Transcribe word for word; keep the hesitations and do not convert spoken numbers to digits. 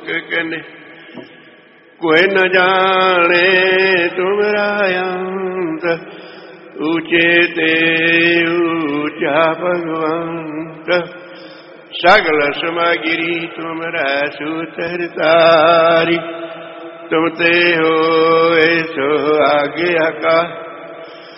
के कहने कोई न जाने तुमरा अंत, ऊंचे ते ऊंचा भगवंत। सगल समगिरी तुमरा सूतर तारी, तुम ते हो सो आज्ञा का।